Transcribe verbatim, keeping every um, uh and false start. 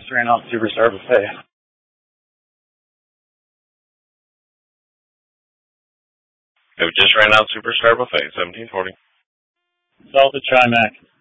Just ran out Superstar Buffet. It just ran out Superstar Buffet, seventeen forty. Salted Trimac.